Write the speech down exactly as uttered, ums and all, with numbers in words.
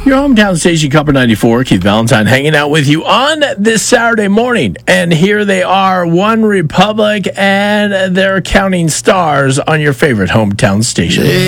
Your hometown station, Copper ninety-four, Keith Valentine, hanging out with you on this Saturday morning. And here they are, One Republic, and they're counting stars on your favorite hometown station.